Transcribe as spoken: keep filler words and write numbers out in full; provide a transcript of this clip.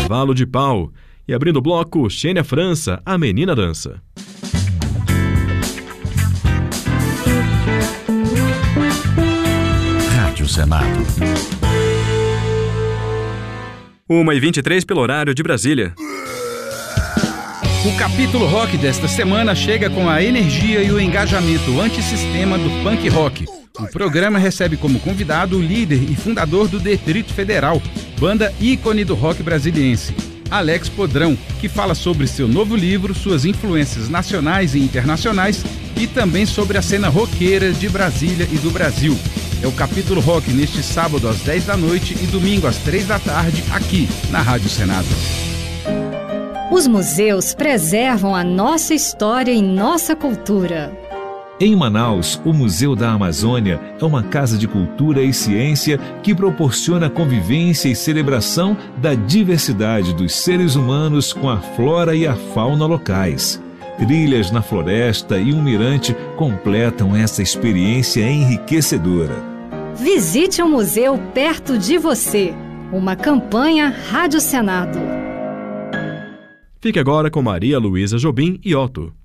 Cavalo de Pau. E abrindo o bloco, Xênia França, A Menina Dança. Rádio Senado. uma e vinte e três pelo horário de Brasília. O capítulo rock desta semana chega com a energia e o engajamento antissistema do punk rock. O programa recebe como convidado o líder e fundador do Detrito Federal, banda ícone do rock brasiliense, Alex Podrão, que fala sobre seu novo livro, suas influências nacionais e internacionais e também sobre a cena roqueira de Brasília e do Brasil. É o capítulo rock neste sábado às dez da noite e domingo às três da tarde, aqui na Rádio Senado. Os museus preservam a nossa história e nossa cultura. Em Manaus, o Museu da Amazônia é uma casa de cultura e ciência que proporciona convivência e celebração da diversidade dos seres humanos com a flora e a fauna locais. Trilhas na floresta e um mirante completam essa experiência enriquecedora. Visite um museu perto de você. Uma campanha Rádio Senado. Fique agora com Maria Luísa Jobim e Otto.